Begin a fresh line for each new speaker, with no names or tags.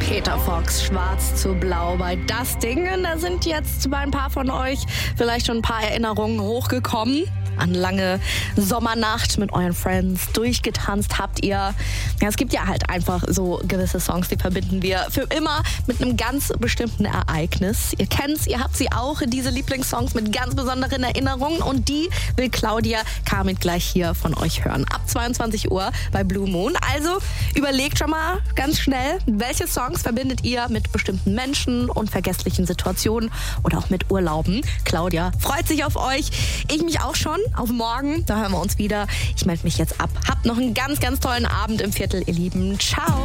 Peter Fox, Schwarz zu Blau bei Das Ding. Und da sind jetzt bei ein paar von euch vielleicht schon ein paar Erinnerungen hochgekommen. An lange Sommernacht mit euren Friends durchgetanzt habt ihr. Ja, es gibt ja halt einfach so gewisse Songs, die verbinden wir für immer mit einem ganz bestimmten Ereignis. Ihr kennt's, ihr habt sie auch, diese Lieblingssongs mit ganz besonderen Erinnerungen. Und die will Claudia Kamit gleich hier von euch hören. Ab 22 Uhr bei Blue Moon. Also überlegt schon mal ganz schnell, welche Songs verbindet ihr mit bestimmten Menschen, unvergesslichen Situationen oder auch mit Urlauben. Claudia freut sich auf euch. Ich mich auch schon. Auf morgen, da hören wir uns wieder. Ich melde mich jetzt ab. Habt noch einen ganz, ganz tollen Abend im Viertel, ihr Lieben. Ciao.